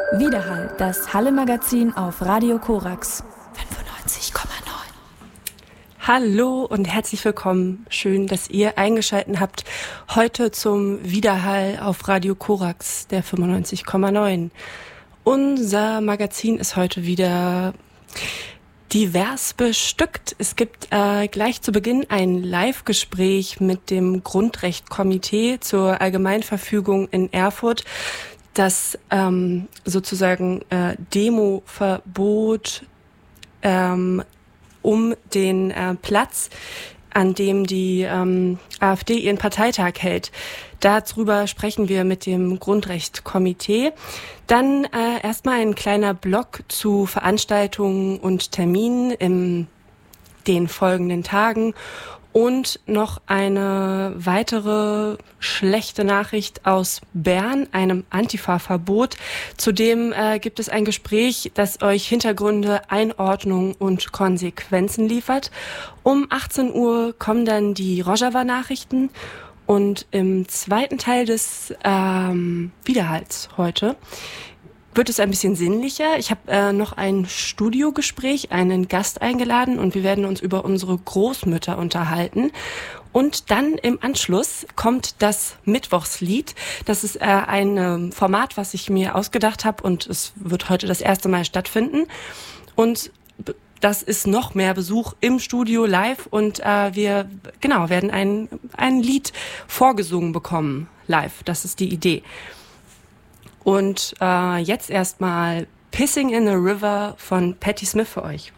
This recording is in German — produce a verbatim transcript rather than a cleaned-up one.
Widerhall, das Halle-Magazin auf Radio Korax fünfundneunzig Komma neun. Hallo und herzlich willkommen. Schön, dass ihr eingeschaltet habt heute zum Widerhall auf Radio Korax, der fünfundneunzig Komma neun. Unser Magazin ist heute wieder divers bestückt. Es gibt äh, gleich zu Beginn ein Live-Gespräch mit dem Grundrechtkomitee zur Allgemeinverfügung in Erfurt, das ähm, sozusagen äh, Demoverbot ähm, um den äh, Platz, an dem die ähm, AfD ihren Parteitag hält. Darüber sprechen wir mit dem Grundrechtkomitee. Dann äh, erstmal ein kleiner Block zu Veranstaltungen und Terminen in den folgenden Tagen. Und noch eine weitere schlechte Nachricht aus Bern, einem Antifa-Verbot. Zudem äh, gibt es ein Gespräch, das euch Hintergründe, Einordnung und Konsequenzen liefert. Um achtzehn Uhr kommen dann die Rojava-Nachrichten. Und im zweiten Teil des ähm, Widerhalls heute wird es ein bisschen sinnlicher. Ich habe äh, noch ein Studiogespräch, einen Gast eingeladen und wir werden uns über unsere Großmütter unterhalten. Und dann im Anschluss kommt das Mittwochslied. Das ist äh, ein äh, Format, was ich mir ausgedacht habe und es wird heute das erste Mal stattfinden. Und das ist noch mehr Besuch im Studio live und äh, wir genau werden ein, ein Lied vorgesungen bekommen live. Das ist die Idee. Und äh, jetzt erstmal Pissing in the River von Patti Smith für euch.